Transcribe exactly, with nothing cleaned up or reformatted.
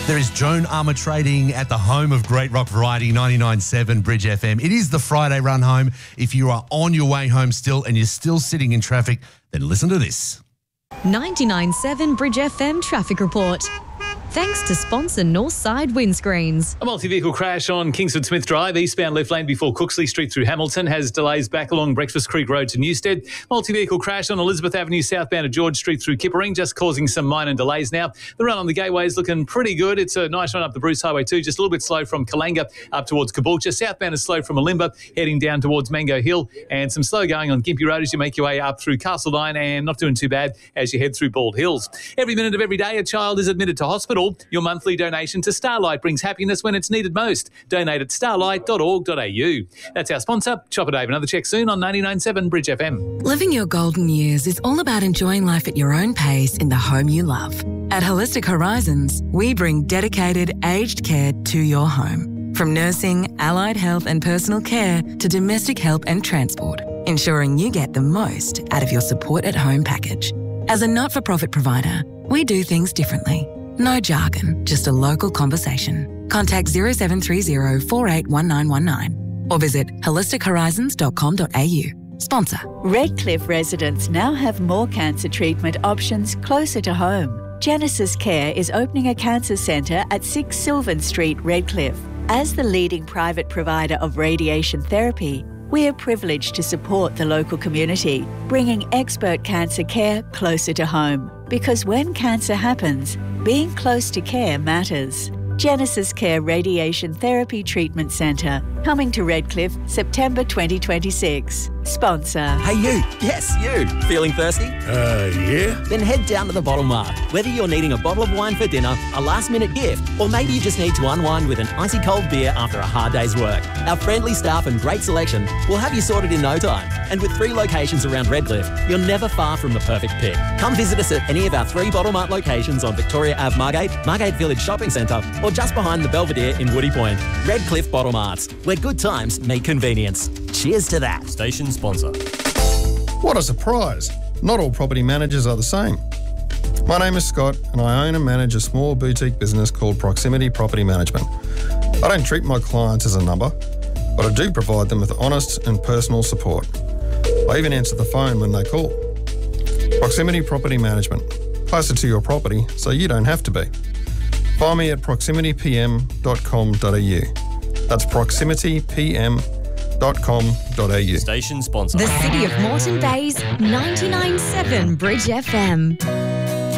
There is Joan Armour trading at the home of great rock variety, ninety-nine point seven Bridge F M. It is the Friday run home. If you are on your way home still and you're still sitting in traffic, then listen to this. ninety-nine point seven Bridge F M traffic report. Thanks to sponsor Northside Windscreens. A multi-vehicle crash on Kingsford Smith Drive, eastbound left lane before Cooksley Street through Hamilton, has delays back along Breakfast Creek Road to Newstead. Multi-vehicle crash on Elizabeth Avenue southbound to George Street through Kippering, just causing some minor delays now. The run on the gateway is looking pretty good. It's a nice run up the Bruce Highway too, just a little bit slow from Kalanga up towards Caboolture. Southbound is slow from Molimba, heading down towards Mango Hill, and some slow going on Gympie Road as you make your way up through Castledine, and not doing too bad as you head through Bald Hills. Every minute of every day, a child is admitted to hospital. Your monthly donation to Starlight brings happiness when it's needed most. Donate at starlight dot org dot a u. That's our sponsor. Chopper Dave. Another check soon on ninety-nine point seven Bridge F M. Living your golden years is all about enjoying life at your own pace in the home you love. At Holistic Horizons, we bring dedicated aged care to your home. From nursing, allied health and personal care to domestic help and transport, ensuring you get the most out of your support at home package. As a not-for-profit provider, we do things differently. No jargon, just a local conversation. Contact zero seven three zero four eight one nine one nine or visit holistic horizons dot com dot a u. Sponsor. Redcliffe residents now have more cancer treatment options closer to home. Genesis Care is opening a cancer centre at six Sylvan Street, Redcliffe. As the leading private provider of radiation therapy, we are privileged to support the local community, bringing expert cancer care closer to home. Because when cancer happens, being close to care matters. Genesis Care Radiation Therapy Treatment Centre, coming to Redcliffe, September twenty twenty-six. Sponsor. Hey you, yes you, feeling thirsty? Uh, yeah? Then head down to the Bottle Mart. Whether you're needing a bottle of wine for dinner, a last minute gift, or maybe you just need to unwind with an icy cold beer after a hard day's work, our friendly staff and great selection will have you sorted in no time. And with three locations around Redcliffe, you're never far from the perfect pick. Come visit us at any of our three Bottle Mart locations on Victoria Avenue Margate, Margate Village Shopping Centre, or just behind the Belvedere in Woody Point. Redcliffe Bottle Marts, where good times meet convenience. Cheers to that. Station sponsor. What a surprise. Not all property managers are the same. My name is Scott and I own and manage a small boutique business called Proximity Property Management. I don't treat my clients as a number, but I do provide them with honest and personal support. I even answer the phone when they call. Proximity Property Management. Closer to your property so you don't have to be. Find me at proximity p m dot com dot a u. That's proximity p m dot com dot a u. Station sponsor. The City of Moreton Bay's ninety-nine point seven Bridge F M.